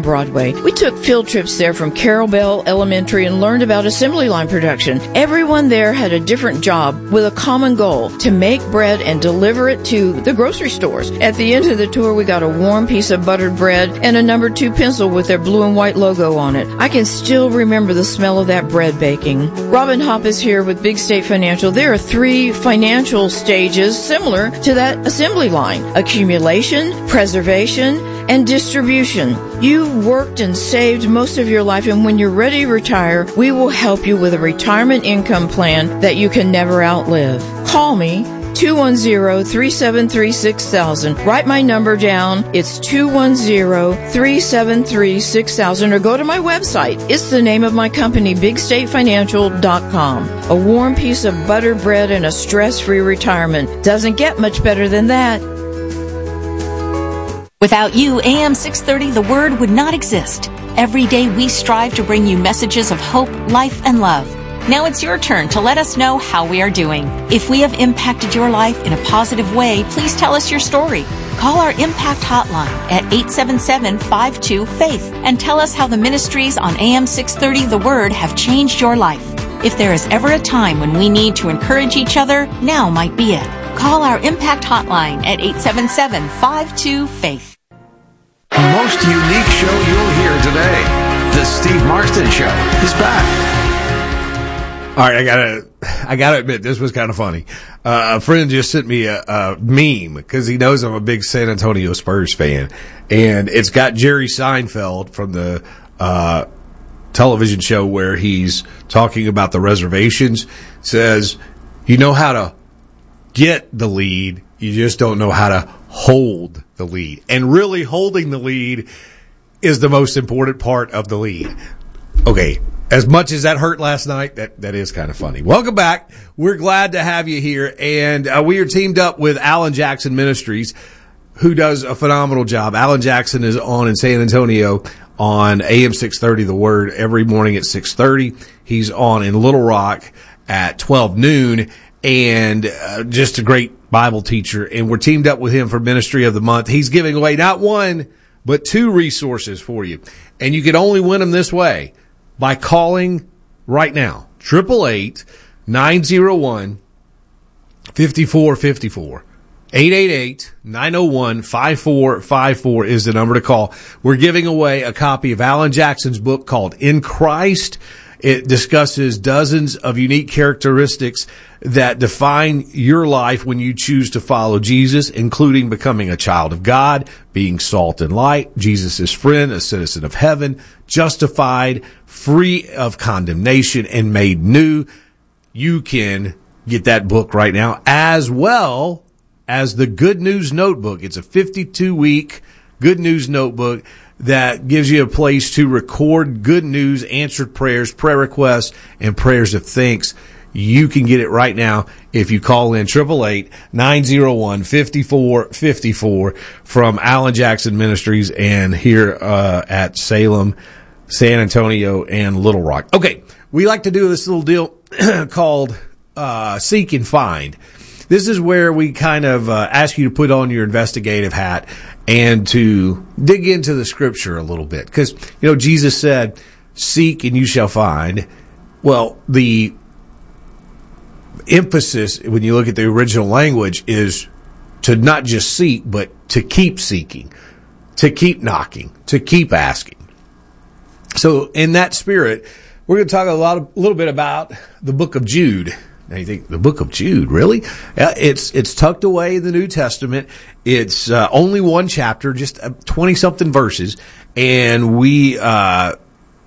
Broadway. We took field trips there from Carroll Bell Elementary and learned about assembly line production. Everyone there had a different job with a common goal: to make bread and deliver it to the grocery stores. At the end of the tour, we got a warm piece of buttered bread and a number 2 pencil with their blue and white logo on it. I can still remember the smell of that bread baking. Robin Hopp is here with Big State Financial. There are 3 financial stages similar to that assembly line: accumulation, preservation, and distribution. You've worked and saved most of your life, and when you're ready to retire, we will help you with a retirement income plan that you can never outlive. Call me, 210-373-6000. Write my number down. It's 210-373-6000, or go to my website. It's the name of my company, BigStateFinancial.com. A warm piece of buttered bread and a stress-free retirement. Doesn't get much better than that. Without you, AM 630 The Word would not exist. Every day we strive to bring you messages of hope, life, and love. Now it's your turn to let us know how we are doing. If we have impacted your life in a positive way, please tell us your story. Call our Impact Hotline at 877-52-FAITH and tell us how the ministries on AM 630 The Word have changed your life. If there is ever a time when we need to encourage each other, now might be it. Call our Impact Hotline at 877-52-FAITH. Most unique show you'll hear today. The Steve Marston Show is back. All right, I gotta admit, this was kind of funny. A friend just sent me a meme because he knows I'm a big San Antonio Spurs fan, and it's got Jerry Seinfeld from the television show where he's talking about the reservations. Says, you know how to get the lead, you just don't know how to hold the lead. And really, holding the lead is the most important part of the lead. Okay, as much as that hurt last night, that is kind of funny. Welcome back. We're glad to have you here. And we are teamed up with Alan Jackson Ministries, who does a phenomenal job. Alan Jackson is on in San Antonio on AM 630 The Word every morning at 6:30. He's on in Little Rock at 12 noon. And just a great Bible teacher. And we're teamed up with him for Ministry of the Month. He's giving away not 1, but 2 resources for you. And you can only win them this way by calling right now. 888-901-5454. 888-901-5454 is the number to call. We're giving away a copy of Alan Jackson's book called In Christ. It discusses dozens of unique characteristics that define your life when you choose to follow Jesus, including becoming a child of God, being salt and light, Jesus' friend, a citizen of heaven, justified, free of condemnation, and made new. You can get that book right now, as well as the Good News Notebook. It's a 52-week Good News Notebook that gives you a place to record good news, answered prayers, prayer requests, and prayers of thanks. You can get it right now if you call in 888-901-5454 from Alan Jackson Ministries and here at Salem, San Antonio, and Little Rock. Okay, we like to do this little deal called Seek and Find. This is where we kind of ask you to put on your investigative hat and to dig into the scripture a little bit. Because, you know, Jesus said, seek and you shall find. Well, the emphasis, when you look at the original language, is to not just seek, but to keep seeking, to keep knocking, to keep asking. So in that spirit, we're going to talk a little bit about the book of Jude. Now you think, the book of Jude, really? It's tucked away in the New Testament. It's only 1 chapter, just 20-something verses. And we are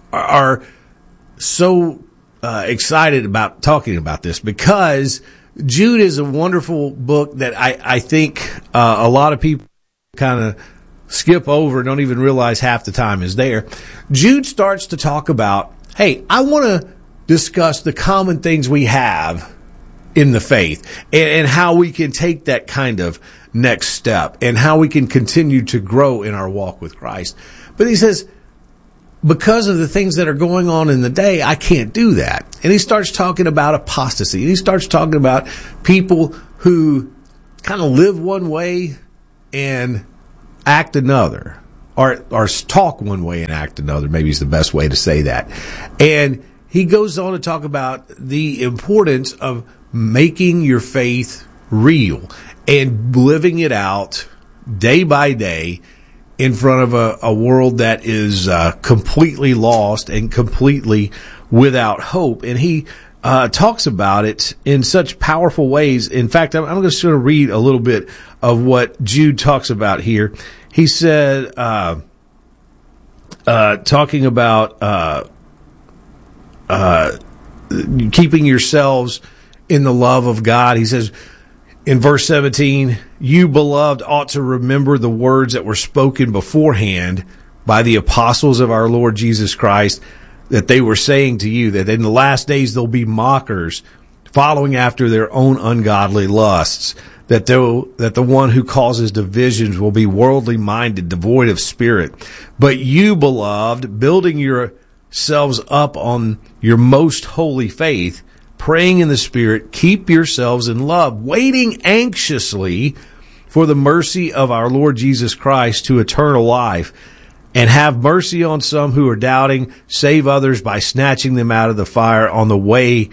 so excited about talking about this because Jude is a wonderful book that I think a lot of people kind of skip over, don't even realize half the time is there. Jude starts to talk about, hey, I want to discuss the common things we have in the faith and how we can take that kind of next step and how we can continue to grow in our walk with Christ. But he says, because of the things that are going on in the day, I can't do that. And he starts talking about apostasy. He starts talking about people who kind of live one way and act another, or talk one way and act another. Maybe is the best way to say that. And he goes on to talk about the importance of making your faith real and living it out day by day in front of a world that is completely lost and completely without hope. And he talks about it in such powerful ways. In fact, I'm just going to read a little bit of what Jude talks about here. He said, talking about keeping yourselves in the love of God, he says in verse 17, you, beloved, ought to remember the words that were spoken beforehand by the apostles of our Lord Jesus Christ, that they were saying to you that in the last days there'll be mockers following after their own ungodly lusts, that the one who causes divisions will be worldly minded, devoid of spirit. But you, beloved, building yourselves up on your most holy faith, praying in the Spirit, keep yourselves in love, waiting anxiously for the mercy of our Lord Jesus Christ to eternal life. And have mercy on some who are doubting, save others by snatching them out of the fire on the way,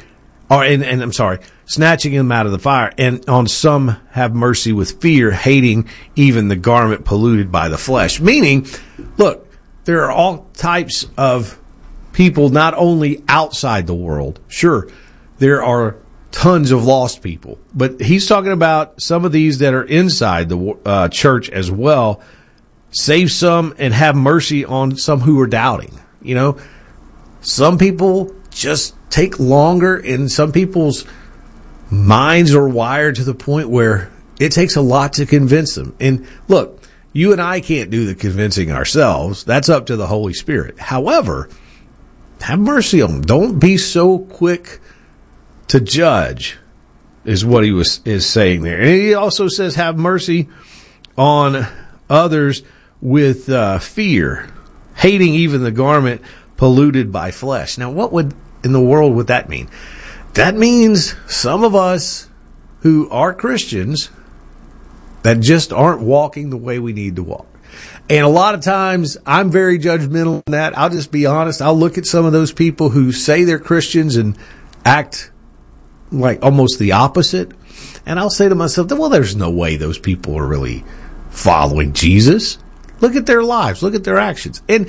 snatching them out of the fire, and on some have mercy with fear, hating even the garment polluted by the flesh. Meaning, look, there are all types of people not only outside the world. Sure, there are tons of lost people, but he's talking about some of these that are inside the church as well. Save some and have mercy on some who are doubting. You know, some people just take longer, and some people's minds are wired to the point where it takes a lot to convince them. And look, you and I can't do the convincing ourselves. That's up to the Holy Spirit. However, have mercy on them. Don't be so quick to judge, is what he is saying there. And he also says have mercy on others with fear, hating even the garment polluted by flesh. Now, what in the world would that mean? That means some of us who are Christians that just aren't walking the way we need to walk. And a lot of times I'm very judgmental on that. I'll just be honest. I'll look at some of those people who say they're Christians and act like almost the opposite. And I'll say to myself, well, there's no way those people are really following Jesus. Look at their lives. Look at their actions. And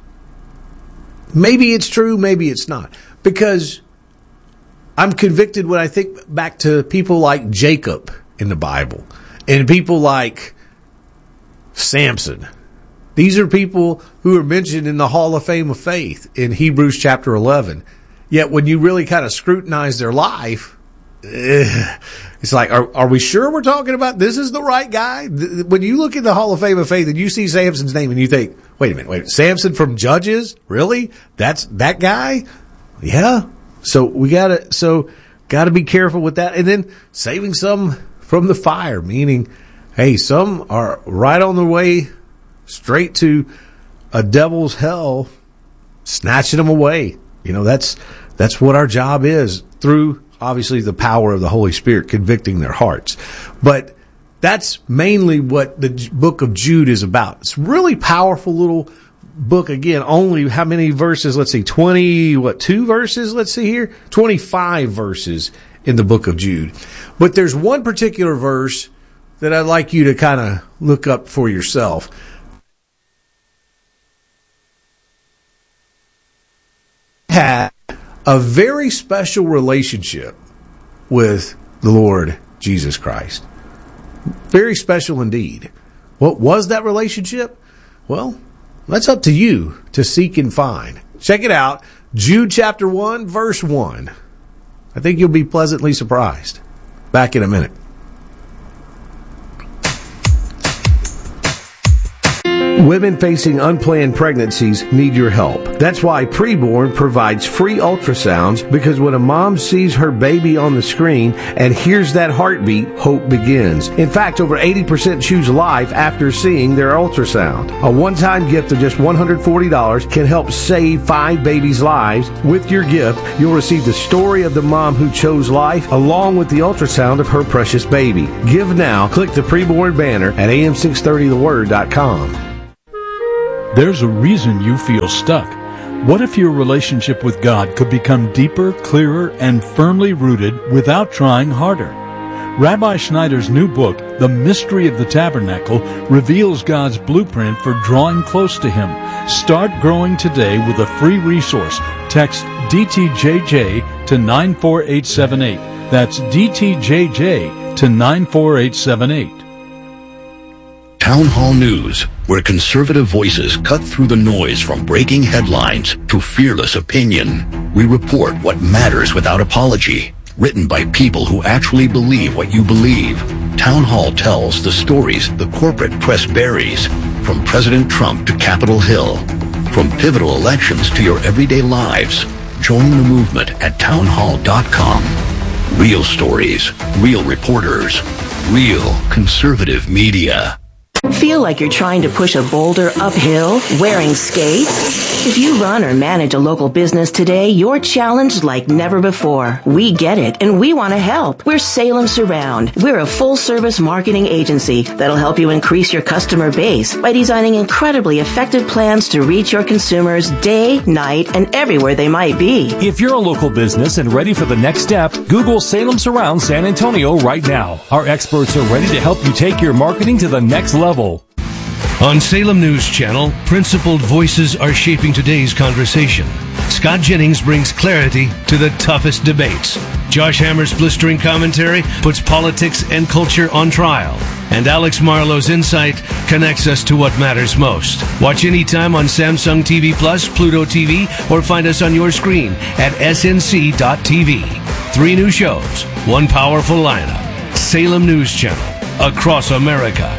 maybe it's true, maybe it's not. Because I'm convicted when I think back to people like Jacob in the Bible and people like Samson. These are people who are mentioned in the Hall of Fame of Faith in Hebrews chapter 11. Yet when you really kind of scrutinize their life, it's like, are we sure we're talking about this is the right guy? When you look at the Hall of Fame of Faith and you see Samson's name and you think, wait a minute, Samson from Judges? Really? That's that guy? Yeah. So we gotta be careful with that. And then saving some from the fire, meaning, hey, some are right on their way straight to a devil's hell, snatching them away. You know, that's what our job is, through obviously the power of the Holy Spirit convicting their hearts. But that's mainly what the book of Jude is about. It's a really powerful little book. Again, only how many verses? Let's see, 2 verses? Let's see here. 25 verses in the book of Jude. But there's one particular verse that I'd like you to kind of look up for yourself. Had a very special relationship with the Lord Jesus Christ. Very special indeed. What was that relationship? Well, that's up to you to seek and find. Check it out. Jude chapter 1, verse 1. I think you'll be pleasantly surprised. Back in a minute. Women facing unplanned pregnancies need your help. That's why Preborn provides free ultrasounds, because when a mom sees her baby on the screen and hears that heartbeat, hope begins. In fact, over 80% choose life after seeing their ultrasound. A one-time gift of just $140 can help save 5 babies' lives. With your gift, you'll receive the story of the mom who chose life, along with the ultrasound of her precious baby. Give now. Click the Preborn banner at am630theword.com. There's a reason you feel stuck. What if your relationship with God could become deeper, clearer, and firmly rooted without trying harder? Rabbi Schneider's new book, The Mystery of the Tabernacle, reveals God's blueprint for drawing close to Him. Start growing today with a free resource. Text DTJJ to 94878. That's DTJJ to 94878. Town Hall News, where conservative voices cut through the noise from breaking headlines to fearless opinion. We report what matters without apology. Written by people who actually believe what you believe. Town Hall tells the stories the corporate press buries, from President Trump to Capitol Hill, from pivotal elections to your everyday lives. Join the movement at townhall.com. Real stories, real reporters, real conservative media. Feel like you're trying to push a boulder uphill wearing skates? If you run or manage a local business today, you're challenged like never before. We get it, and we want to help. We're Salem Surround. We're a full-service marketing agency that'll help you increase your customer base by designing incredibly effective plans to reach your consumers day, night, and everywhere they might be. If you're a local business and ready for the next step, Google Salem Surround San Antonio right now. Our experts are ready to help you take your marketing to the next level. On Salem News Channel, principled voices are shaping today's conversation. Scott Jennings brings clarity to the toughest debates. Josh Hammer's blistering commentary puts politics and culture on trial. And Alex Marlowe's insight connects us to what matters most. Watch anytime on Samsung TV Plus, Pluto TV, or find us on your screen at snc.tv. 3 new shows, 1 powerful lineup. Salem News Channel, across America.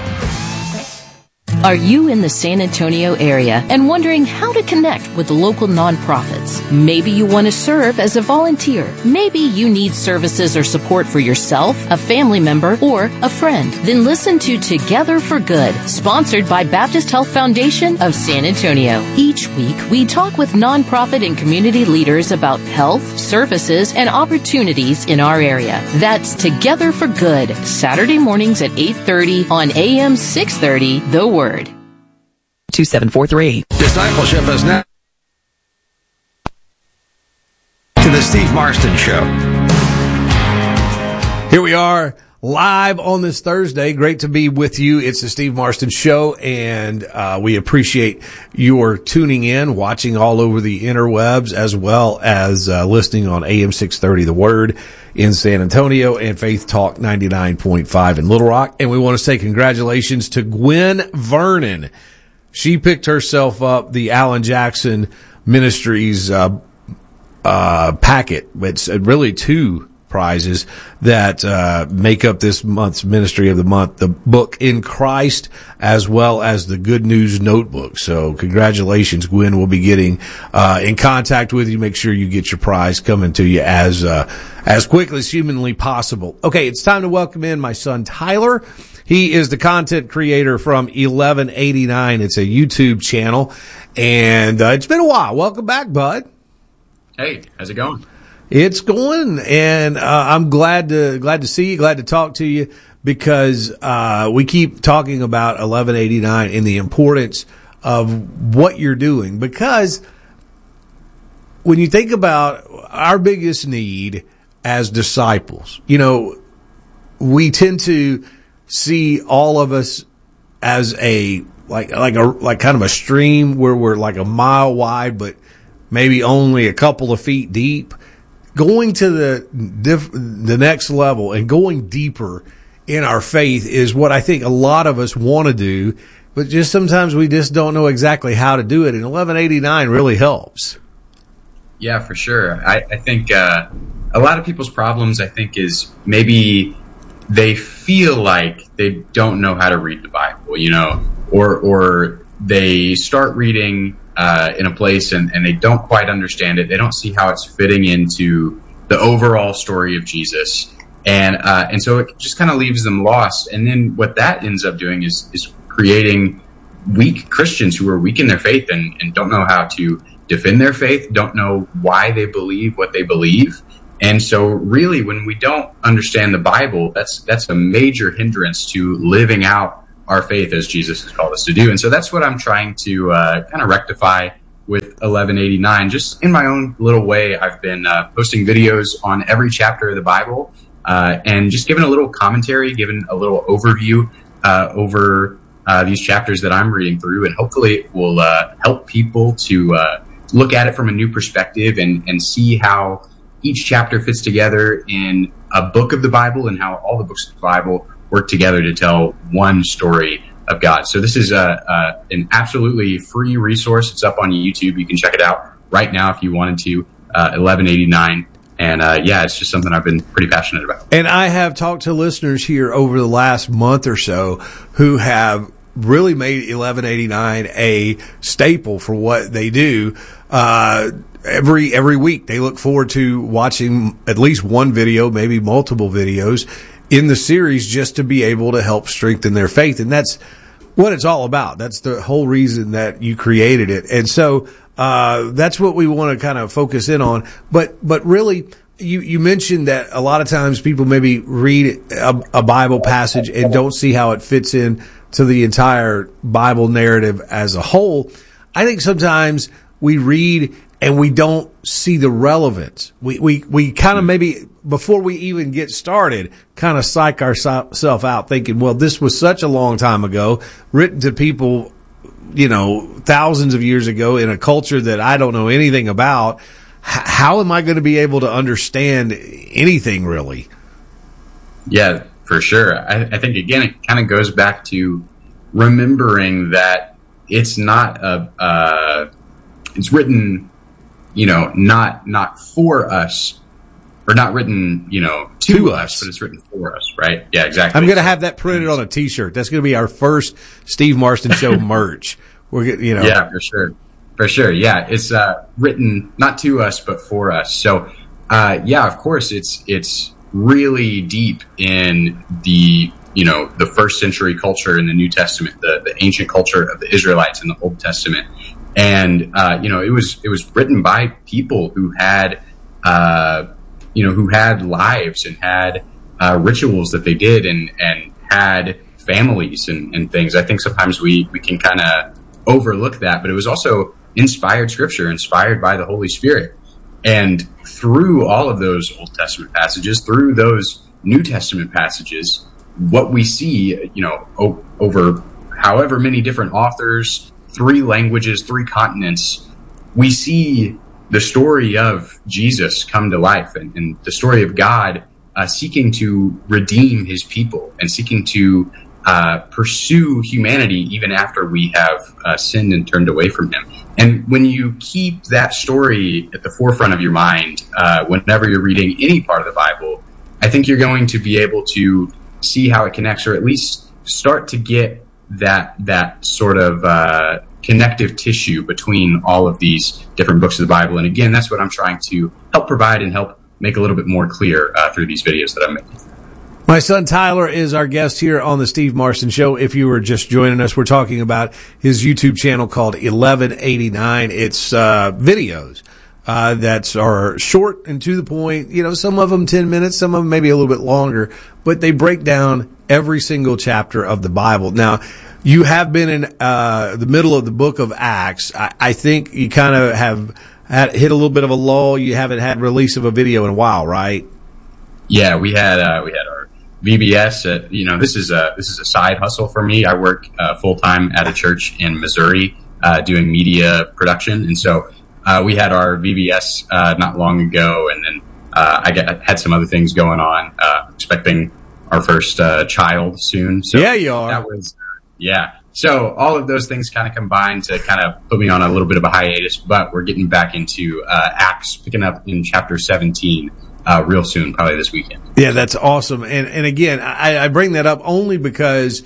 Are you in the San Antonio area and wondering how to connect with local nonprofits? Maybe you want to serve as a volunteer. Maybe you need services or support for yourself, a family member, or a friend. Then listen to Together for Good, sponsored by Baptist Health Foundation of San Antonio. Each week, we talk with nonprofit and community leaders about health, services, and opportunities in our area. That's Together for Good, Saturday mornings at 8:30 on AM 630, The Word. 2743. Discipleship is now to the Steve Marston Show. Here we are live on this Thursday. Great to be with you. It's the Steve Marston Show, and we appreciate your tuning in, watching all over the interwebs, as well as listening on AM 630 The Word in San Antonio and Faith Talk 99.5 in Little Rock. And we want to say congratulations to Gwen Vernon. She picked herself up the Alan Jackson Ministries packet. It's really 2 prizes that make up this month's Ministry of the Month, the book In Christ, as well as the Good News Notebook. So congratulations, Gwen. We'll be getting in contact with you. Make sure you get your prize coming to you as quickly as humanly possible. Okay, it's time to welcome in my son Tyler. He is the content creator from 1189. It's a YouTube channel, and it's been a while. Welcome back, bud. Hey, how's it going? It's going, and I'm glad to see you, glad to talk to you, because we keep talking about 1189 and the importance of what you're doing. Because when you think about our biggest need as disciples, we tend to see all of us as a like kind of a stream where we're like a mile wide, but maybe only a couple of feet deep. Going to the next level and going deeper in our faith is what I think a lot of us want to do, but just sometimes we just don't know exactly how to do it. And 1189 really helps. Yeah, for sure. I think a lot of people's problems, I think, is maybe they feel like they don't know how to read the Bible, or they start reading in a place and they don't quite understand it. They don't see how it's fitting into the overall story of Jesus. And so it just kind of leaves them lost. And then what that ends up doing is creating weak Christians who are weak in their faith and don't know how to defend their faith, don't know why they believe what they believe. And so really, when we don't understand the Bible, that's a major hindrance to living out our faith as Jesus has called us to do. And so that's what I'm trying to kind of rectify with 1189. Just in my own little way, I've been posting videos on every chapter of the Bible and just giving a little commentary, giving a little overview over these chapters that I'm reading through. And hopefully it will help people to look at it from a new perspective and see how each chapter fits together in a book of the Bible and how all the books of the Bible work together to tell one story of God. So this is an absolutely free resource. It's up on YouTube. You can check it out right now if you wanted to, 1189. And it's just something I've been pretty passionate about. And I have talked to listeners here over the last month or so who have really made 1189 a staple for what they do. Every week they look forward to watching at least one video, maybe multiple videos in the series, just to be able to help strengthen their faith. And that's what it's all about. That's the whole reason that you created it. And so that's what we want to kind of focus in on. But really, you mentioned that a lot of times people maybe read a Bible passage and don't see how it fits in to the entire Bible narrative as a whole. I think sometimes we read and we don't see the relevance. We kind of maybe, before we even get started, kind of psych ourselves out thinking, well, this was such a long time ago, written to people, thousands of years ago in a culture that I don't know anything about. How am I going to be able to understand anything really? Yeah, for sure. I think, again, it kind of goes back to remembering that it's not it's written, not for us, or not written, to us, but it's written for us, right? Yeah, exactly. I'm going to have that printed on a T-shirt. That's going to be our first Steve Marston Show merch. Yeah, for sure. For sure. Yeah. It's, written not to us, but for us. So, of course it's really deep in the first century culture in the New Testament, the ancient culture of the Israelites in the Old Testament. And, it was written by people who had, who had lives and had, rituals that they did and had families and things. I think sometimes we can kind of overlook that, but it was also inspired scripture, inspired by the Holy Spirit. And through all of those Old Testament passages, through those New Testament passages, what we see, over however many different authors, 3 languages, 3 continents, we see the story of Jesus come to life and the story of God seeking to redeem his people and seeking to pursue humanity even after we have sinned and turned away from him. And when you keep that story at the forefront of your mind, whenever you're reading any part of the Bible, I think you're going to be able to see how it connects, or at least start to get that sort of connective tissue between all of these different books of the Bible. And again, that's what I'm trying to help provide and help make a little bit more clear through these videos that I'm making. My son Tyler is our guest here on the Steve Marston Show. If you were just joining us, we're talking about his YouTube channel called 1189. It's videos that are short and to the point. Some of them 10 minutes, some of them maybe a little bit longer, but they break down every single chapter of the Bible. Now, you have been in the middle of the book of Acts. I think you kind of have hit a little bit of a lull. You haven't had release of a video in a while, right? Yeah, we had our VBS. This is a side hustle for me. I work full time at a church in Missouri doing media production, and so we had our VBS not long ago, and then I had some other things going on. Expecting our first child soon. So yeah, you are. That was So all of those things kind of combined to kind of put me on a little bit of a hiatus, but we're getting back into Acts, picking up in chapter 17. Real soon, probably this weekend. Yeah, that's awesome. And again, I bring that up only because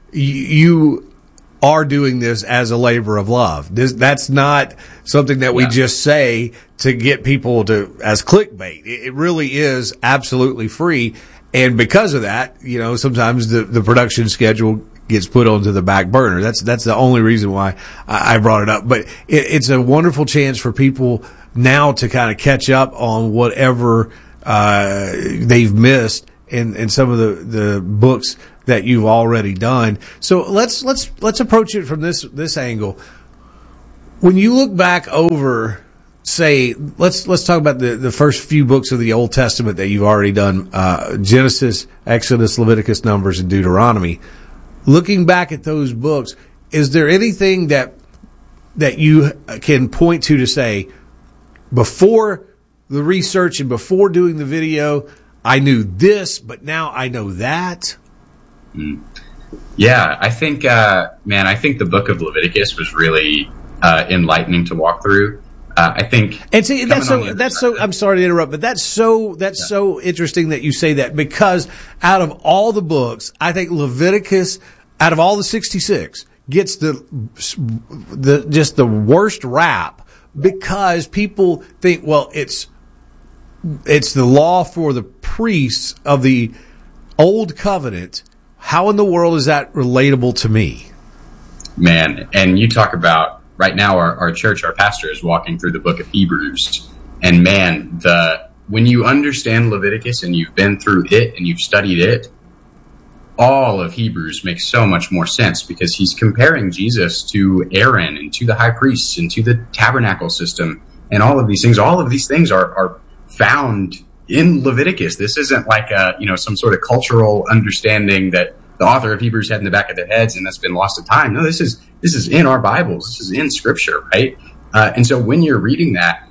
you are doing this as a labor of love. That's not something that we just say to get people to as clickbait. It really is absolutely free. And because of that, sometimes the production schedule gets put onto the back burner. That's the only reason why I brought it up. But it's a wonderful chance for people now to kind of catch up on whatever they've missed in some of the books that you've already done. So let's approach it from this angle. When you look back over, say, let's talk about the first few books of the Old Testament that you've already done, Genesis, Exodus, Leviticus, Numbers, and Deuteronomy. Looking back at those books, is there anything that you can point to say, before the research and before doing the video, I knew this, but now I know that? Yeah, I think, I think the book of Leviticus was really enlightening to walk through. I think, and see, that's so. I'm sorry to interrupt, but that's so interesting that you say that, because out of all the books, I think Leviticus, out of all the 66, gets the worst rap, because people think, well, it's the law for the priests of the old covenant. How in the world is that relatable to me? Man, and you talk about, right now our church, our pastor is walking through the book of Hebrews, and man, when you understand Leviticus and you've been through it and you've studied it, all of Hebrews makes so much more sense, because he's comparing Jesus to Aaron and to the high priests and to the tabernacle system and all of these things. All of these things are found in Leviticus. This isn't like some sort of cultural understanding that the author of Hebrews had in the back of their heads and that's been lost to time. No, this is in our Bibles. This is in Scripture, right? And so when you're reading that,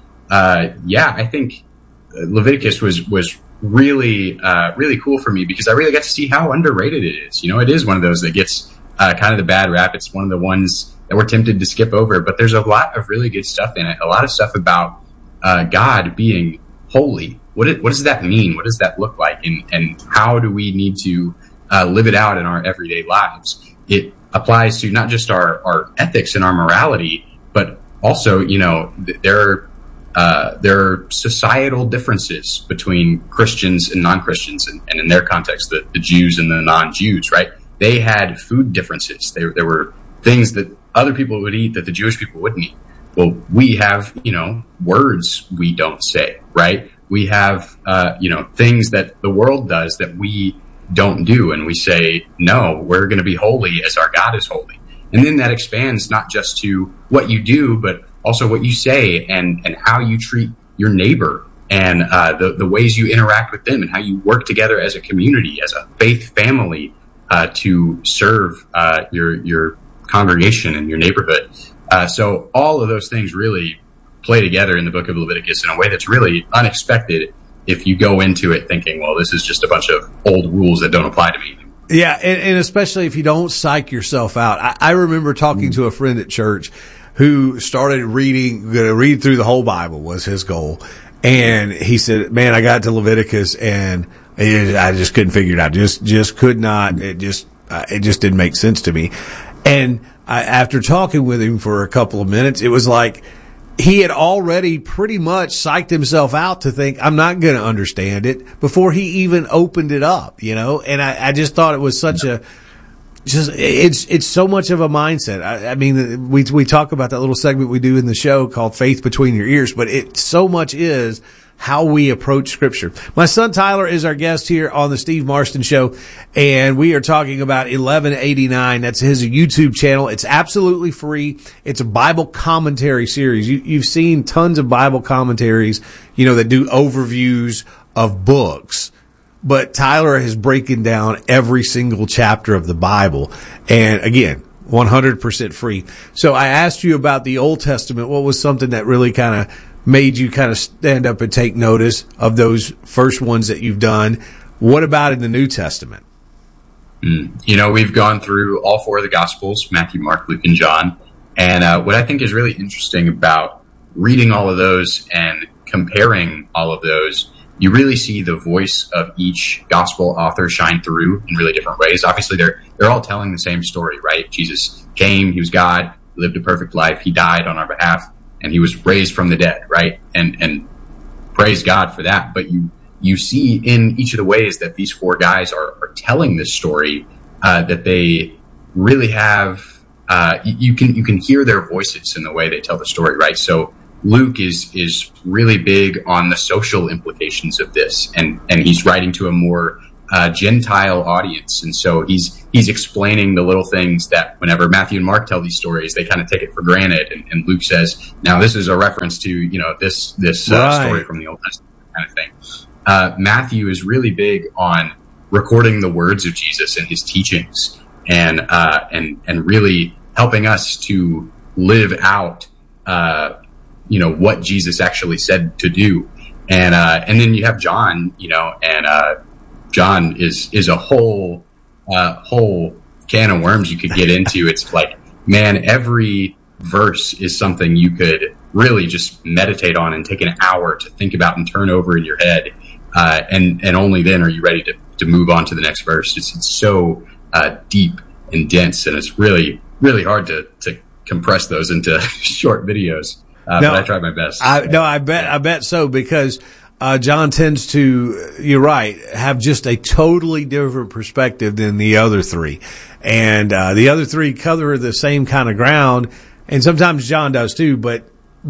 I think Leviticus was really cool for me, because I really got to see how underrated it is. You know, it is one of those that gets kind of the bad rap. It's one of the ones that we're tempted to skip over, but there's a lot of really good stuff in it. A lot of stuff about God being holy. What does that mean? What does that look like? And how do we need to live it out in our everyday lives? It applies to not just our ethics and our morality, but also, there are societal differences between Christians and non-Christians, and in their context, the Jews and the non-Jews, right? They had food differences. There were things that other people would eat that the Jewish people wouldn't eat. Well, we have, words we don't say, right? We have, things that the world does that we don't do. And we say, no, we're going to be holy as our God is holy. And then that expands not just to what you do, but also what you say and how you treat your neighbor, and the ways you interact with them, and how you work together as a community, as a faith family, to serve your congregation and your neighborhood. So all of those things really play together in the book of Leviticus in a way that's really unexpected if you go into it thinking, well, this is just a bunch of old rules that don't apply to me. Yeah, and especially if you don't psych yourself out. I remember talking to a friend at church who started going to read through the whole Bible was his goal. And he said, man, I got to Leviticus and I just couldn't figure it out. Just could not. It just didn't make sense to me. And after talking with him for a couple of minutes, it was like he had already pretty much psyched himself out to think, I'm not going to understand it, before he even opened it up, And I just thought it was such it's so much of a mindset. I mean, we talk about that little segment we do in the show called Faith Between Your Ears, but it so much is how we approach Scripture. My son Tyler is our guest here on the Steve Marston Show, and we are talking about 1189. That's his YouTube channel. It's absolutely free. It's a Bible commentary series. You've seen tons of Bible commentaries, that do overviews of books. But Tyler is breaking down every single chapter of the Bible. And again, 100% free. So I asked you about the Old Testament. What was something that really kind of made you kind of stand up and take notice of those first ones that you've done? What about in the New Testament? We've gone through all four of the Gospels, Matthew, Mark, Luke, and John. And what I think is really interesting about reading all of those and comparing all of those, you really see the voice of each gospel author shine through in really different ways. Obviously, they're all telling the same story, right? Jesus came, he was God, lived a perfect life, he died on our behalf, and he was raised from the dead, right? And praise God for that. But you see in each of the ways that these four guys are telling this story, that they really have, you can hear their voices in the way they tell the story, right? So Luke is really big on the social implications of this, and he's writing to a more Gentile audience. And so he's explaining the little things that whenever Matthew and Mark tell these stories, they kind of take it for granted. And Luke says, now this is a reference to, this story from the Old Testament kind of thing. Matthew is really big on recording the words of Jesus and his teachings and really helping us to live out, what Jesus actually said to do. And then you have John, John is a whole can of worms you could get into. It's like, man, every verse is something you could really just meditate on and take an hour to think about and turn over in your head. And only then are you ready to move on to the next verse. It's so deep and dense, and it's really, really hard to compress those into short videos. But I tried my best. I bet so, because John tends to, you're right, have just a totally different perspective than the other three. And the other three cover the same kind of ground, and sometimes John does too, but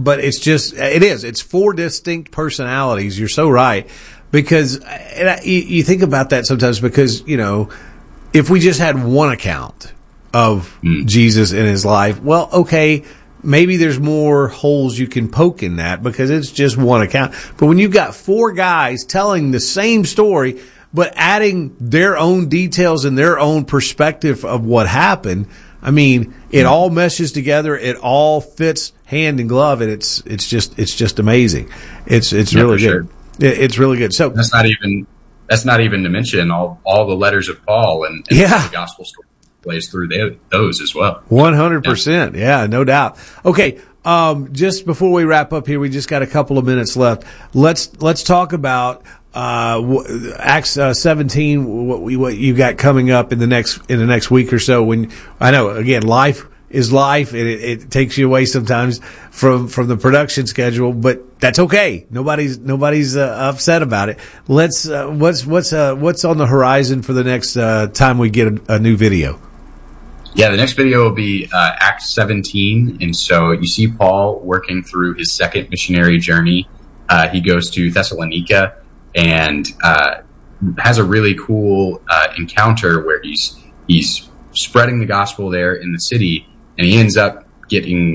it's four distinct personalities. You're so right. Because you think about that sometimes, because, if we just had one account of Jesus in his life, well, okay, maybe there's more holes you can poke in that because it's just one account. But when you've got four guys telling the same story, but adding their own details and their own perspective of what happened, I mean, it all meshes together. It all fits hand in glove, and it's just amazing. It's really good. Sure. It's really good. So that's not even to mention all the letters of Paul and the gospel story plays through those as well. 100%. Yeah, no doubt. Okay. Just before we wrap up here, we just got a couple of minutes left. Let's talk about, Acts 17, what you got coming up in the next week or so. When I know, again, life is life, and it takes you away sometimes from the production schedule, but that's okay. Nobody's upset about it. What's on the horizon for the next time we get a new video? Yeah, the next video will be Acts 17, and so you see Paul working through his second missionary journey. He goes to Thessalonica and has a really cool encounter where he's spreading the gospel there in the city, and he ends up getting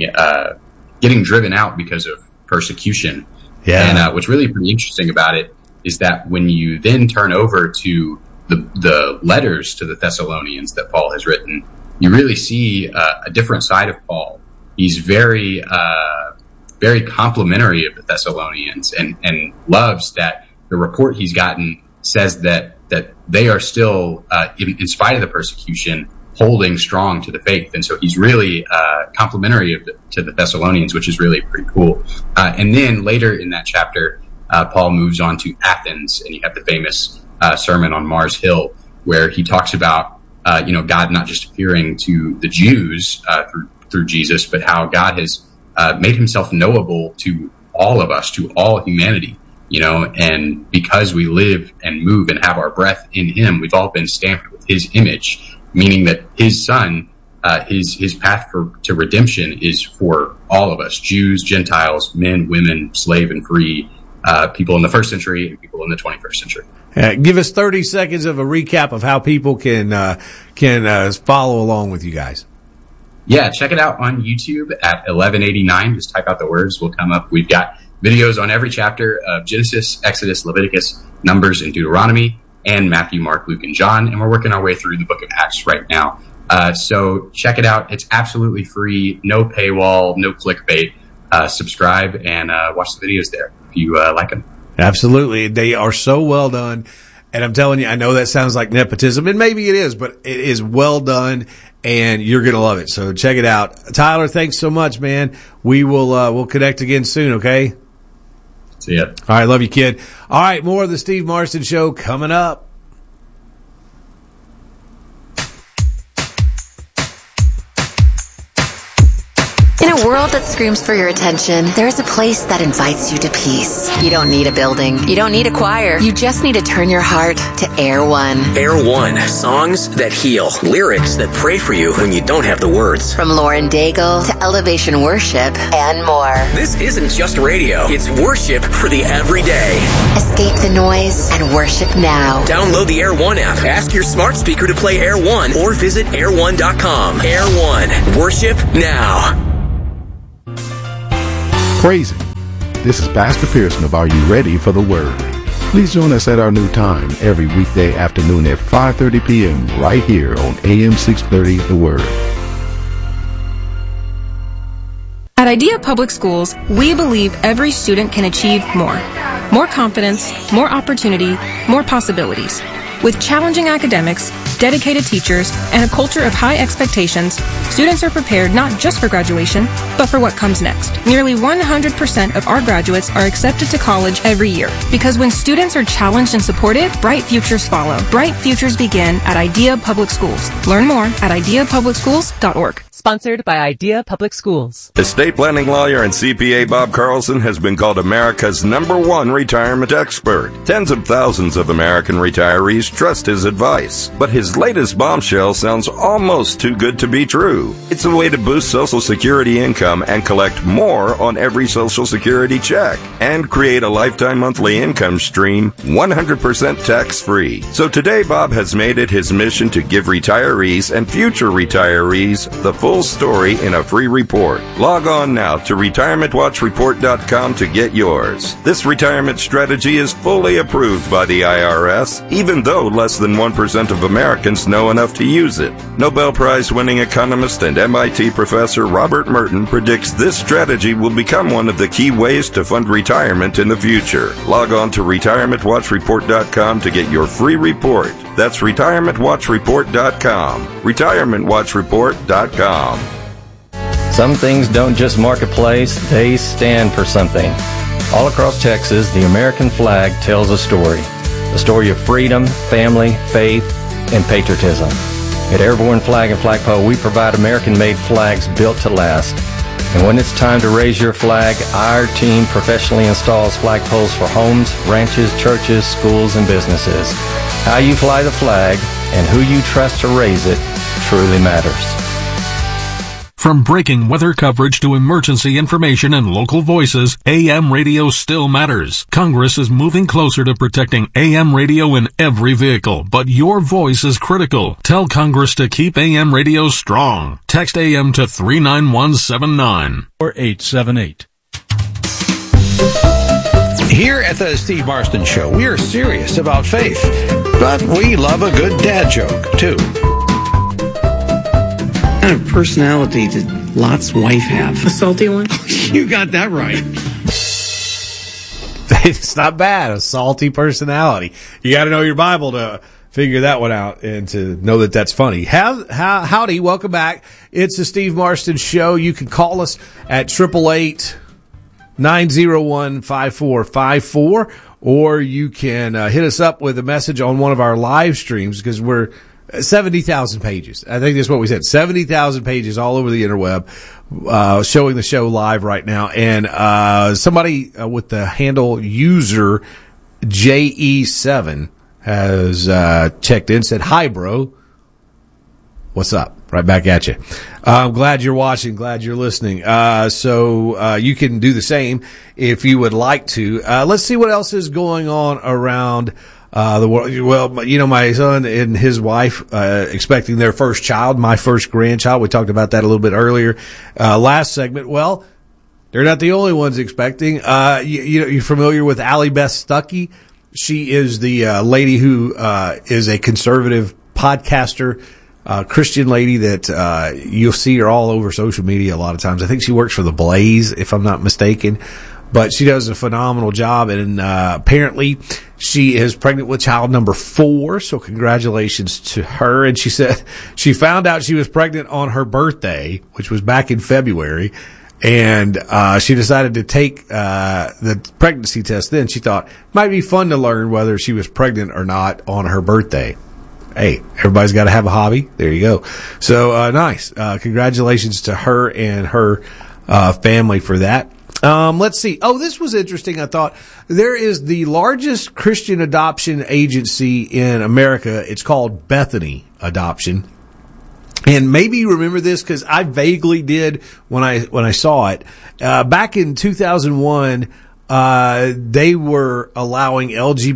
driven out because of persecution. Yeah. And what's really pretty interesting about it is that when you then turn over to the letters to the Thessalonians that Paul has written, you really see a different side of Paul. He's very complimentary of the Thessalonians and loves that the report he's gotten says that they are still, in spite of the persecution, holding strong to the faith. And so he's really complimentary to the Thessalonians, which is really pretty cool. And then later in that chapter, Paul moves on to Athens, and you have the famous sermon on Mars Hill, where he talks about God not just appearing to the Jews through Jesus, but how God has made himself knowable to all of us, to all humanity. And because we live and move and have our breath in him, we've all been stamped with his image, meaning that his son, his path to redemption is for all of us, Jews, Gentiles, men, women, slave and free, people in the first century and people in the 21st century. Give us 30 seconds of a recap of how people can follow along with you guys. Yeah, check it out on YouTube at 1189. Just type out the words, will come up. We've got videos on every chapter of Genesis, Exodus, Leviticus, Numbers, and Deuteronomy, and Matthew, Mark, Luke, and John. And we're working our way through the book of Acts right now. So check it out. It's absolutely free, no paywall, no clickbait. Subscribe and watch the videos there if you like them. Absolutely. They are so well done. And I'm telling you, I know that sounds like nepotism, and maybe it is, but it is well done, and you're going to love it. So check it out. Tyler, thanks so much, man. We will we'll connect again soon, okay? See ya. All right, love you, kid. All right, more of the Steve Marston Show coming up. In a world that screams for your attention, there's a place that invites you to peace. You don't need a building. You don't need a choir. You just need to turn your heart to Air One. Air One. Songs that heal. Lyrics that pray for you when you don't have the words. From Lauren Daigle to Elevation Worship and more. This isn't just radio. It's worship for the everyday. Escape the noise and worship now. Download the Air One app. Ask your smart speaker to play Air One or visit air1.com. Air One. Worship now. Praising. This is Pastor Pearson of Are You Ready for the Word? Please join us at our new time every weekday afternoon at 5:30 p.m. right here on AM 630 The Word. At Idea Public Schools, we believe every student can achieve more. More confidence, more opportunity, more possibilities. With challenging academics, dedicated teachers, and a culture of high expectations, students are prepared not just for graduation, but for what comes next. Nearly 100% of our graduates are accepted to college every year. Because when students are challenged and supported, bright futures follow. Bright futures begin at Idea Public Schools. Learn more at ideapublicschools.org. Sponsored by Idea Public Schools. Estate planning lawyer and CPA Bob Carlson has been called America's #1 retirement expert. Tens of thousands of American retirees trust his advice. But his latest bombshell sounds almost too good to be true. It's a way to boost Social Security income and collect more on every Social Security check and create a lifetime monthly income stream 100% tax-free. So today Bob has made it his mission to give retirees and future retirees the full story in a free report. Log on now to retirementwatchreport.com to get yours. This retirement strategy is fully approved by the IRS, even though less than 1% of Americans know enough to use it. Nobel Prize-winning economist and MIT professor Robert Merton predicts this strategy will become one of the key ways to fund retirement in the future. Log on to retirementwatchreport.com to get your free report. That's retirementwatchreport.com. retirementwatchreport.com. Some things don't just mark a place, they stand for something. All across Texas, the American flag tells a story. A story of freedom, family, faith, and patriotism. At Airborne Flag and Flagpole, we provide American-made flags built to last. And when it's time to raise your flag, our team professionally installs flagpoles for homes, ranches, churches, schools, and businesses. How you fly the flag and who you trust to raise it truly matters. From breaking weather coverage to emergency information and local voices, AM radio still matters. Congress is moving closer to protecting AM radio in every vehicle, but your voice is critical. Tell Congress to keep AM radio strong. Text AM to 39179 or 878. Here at the Steve Marston Show, we are serious about faith, but we love a good dad joke, too. What kind of personality did Lot's wife have? A salty one? You got that right. It's not bad. A salty personality. You got to know your Bible to figure that one out and to know that that's funny. Howdy. Welcome back. It's the Steve Marston Show. You can call us at 888-901-5454, or you can hit us up with a message on one of our live streams, because we're 70,000 pages. I think that's what we said. 70,000 pages all over the interweb, showing the show live right now. And somebody with the handle user JE7 has checked in, said, "Hi, bro. What's up?" Right back at you. I'm glad you're watching. Glad you're listening. So you can do the same if you would like to. Let's see what else is going on around the world. Well, you know, my son and his wife expecting their first child, my first grandchild. We talked about that a little bit earlier, last segment. Well, they're not the only ones expecting. You're familiar with Allie Beth Stuckey. She is the lady who is a conservative podcaster, Christian lady that you'll see her all over social media a lot of times. I think she works for The Blaze, if I'm not mistaken. But she does a phenomenal job, and apparently she is pregnant with child number 4, so congratulations to her. And she said she found out she was pregnant on her birthday, which was back in February, and she decided to take the pregnancy test then. She thought it might be fun to learn whether she was pregnant or not on her birthday. Hey, everybody's got to have a hobby. There you go. So nice. Congratulations to her and her family for that. Let's see. Oh, this was interesting. I thought there is the largest Christian adoption agency in America. It's called Bethany Adoption. And maybe you remember this because I vaguely did when I saw it. Back in 2001, they were allowing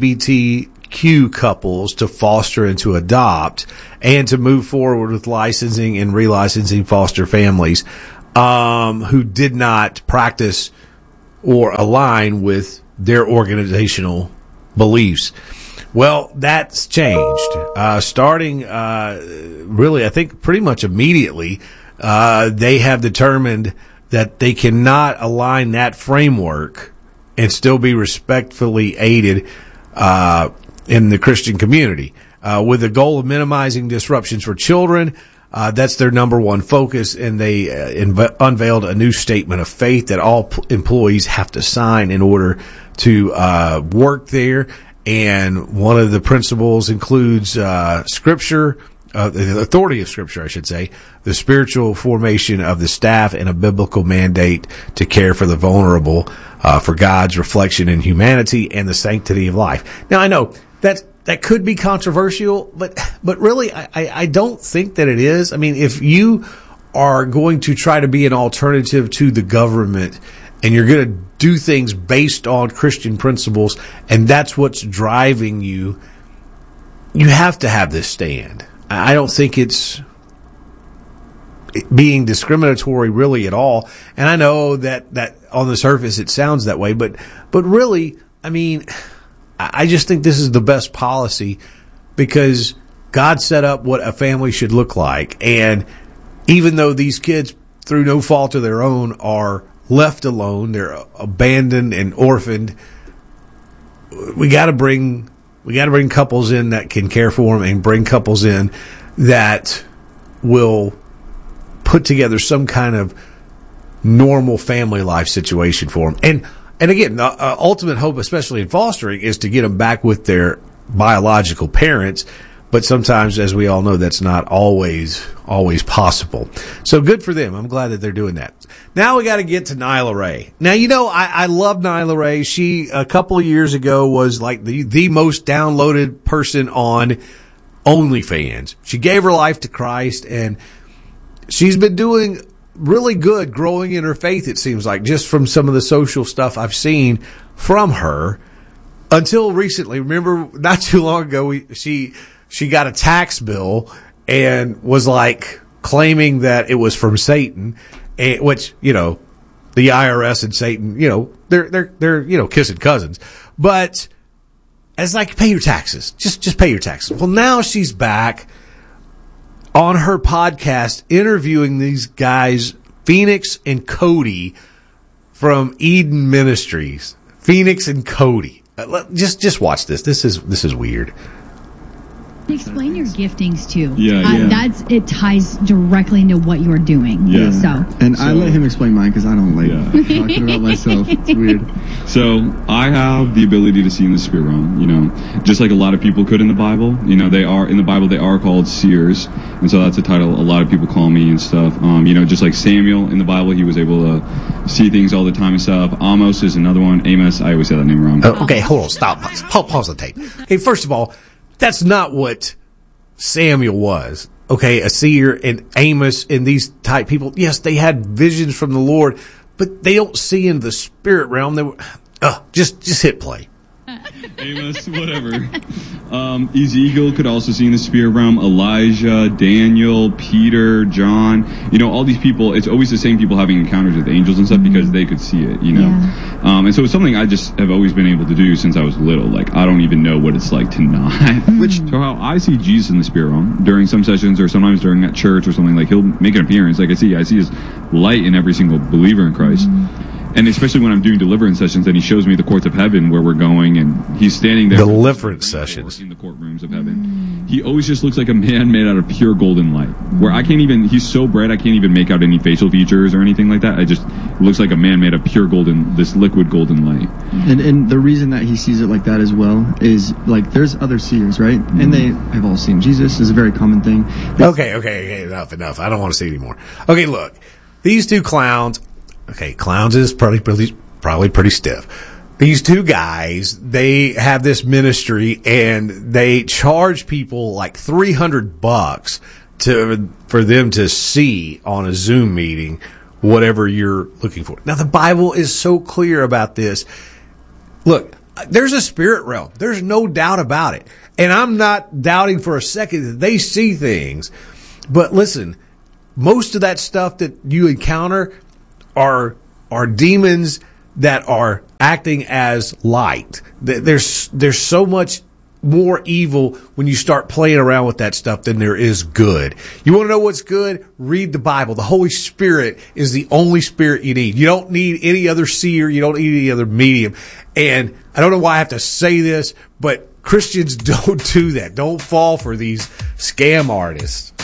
LGBTQ couples to foster and to adopt and to move forward with licensing and relicensing foster families who did not practice or align with their organizational beliefs. Well, that's changed. Starting really, I think pretty much immediately, they have determined that they cannot align that framework and still be respectfully aided in the Christian community. With the goal of minimizing disruptions for children, that's their number one focus, and they unveiled a new statement of faith that all employees have to sign in order to work there. And one of the principles includes Scripture, the authority of Scripture, I should say, the spiritual formation of the staff, and a biblical mandate to care for the vulnerable, for God's reflection in humanity and the sanctity of life. Now, I know that could be controversial, but really, I don't think that it is. I mean, if you are going to try to be an alternative to the government and you're going to do things based on Christian principles, and that's what's driving you, you have to have this stand. I don't think it's being discriminatory really at all. And I know that on the surface it sounds that way, but really, I mean, I just think this is the best policy because God set up what a family should look like. And even though these kids, through no fault of their own, are left alone, they're abandoned and orphaned, we got to bring couples in that can care for them, and bring couples in that will put together some kind of normal family life situation for them. And again, the ultimate hope, especially in fostering, is to get them back with their biological parents. But sometimes, as we all know, that's not always possible. So good for them. I'm glad that they're doing that. Now we got to get to Nyla Ray. Now, you know, I love Nyla Ray. She, a couple of years ago, was like the most downloaded person on OnlyFans. She gave her life to Christ, and she's been doing really good, growing in her faith, it seems like, just from some of the social stuff I've seen from her. Until recently, remember, not too long ago, she got a tax bill and was like claiming that it was from Satan, which, you know, the IRS and Satan, you know, they're you know, kissing cousins. But it's like, pay your taxes. Just pay your taxes. Well, now she's back on her podcast interviewing these guys, Phoenix and Cody from Eden Ministries. Phoenix and Cody. Just watch this. This is weird. Explain your giftings too. Yeah. It ties directly into what you're doing. Yeah. So I let him explain mine because I don't like talking about myself. It's weird. So I have the ability to see in the spirit realm, you know, just like a lot of people could in the Bible. You know, they are in the Bible, they are called seers. And so that's a title a lot of people call me and stuff. You know, just like Samuel in the Bible, he was able to see things all the time and stuff. Amos is another one. Amos, I always say that name wrong. Okay, hold on. Stop. Pause the tape. Okay, first of all, that's not what Samuel was. Okay, a seer, and Amos and these type people. Yes, they had visions from the Lord, but they don't see in the spirit realm. They were, just hit play. Amos, whatever. Ezekiel could also see in the spirit realm. Elijah, Daniel, Peter, John. You know, all these people, it's always the same people having encounters with angels and stuff because they could see it, you know. Yeah. And so it's something I just have always been able to do since I was little. Like, I don't even know what it's like to not. So how I see Jesus in the spirit realm during some sessions or sometimes during at church or something, like he'll make an appearance. Like I see his light in every single believer in Christ. And especially when I'm doing deliverance sessions and he shows me the courts of heaven where we're going and he's standing there. Deliverance sessions. In the courtrooms of heaven. He always just looks like a man made out of pure golden light. Where I can't even, he's so bright I can't even make out any facial features or anything like that. It just looks like a man made of pure golden, this liquid golden light. And the reason that he sees it like that as well is like there's other seers, right? And they have all seen Jesus is a very common thing. Okay, enough. I don't want to see anymore. Okay, look, these two clowns, okay, clowns is probably pretty stiff. These two guys, they have this ministry and they charge people like $300 for them to see on a Zoom meeting whatever you're looking for. Now, the Bible is so clear about this. Look, there's a spirit realm. There's no doubt about it. And I'm not doubting for a second that they see things. But listen, most of that stuff that you encounter are demons that are acting as light. There's so much more evil when you start playing around with that stuff than there is good. You want to know what's good? Read the Bible. The Holy Spirit is the only spirit you need. You don't need any other seer. You don't need any other medium. And I don't know why I have to say this, but Christians don't do that. Don't fall for these scam artists.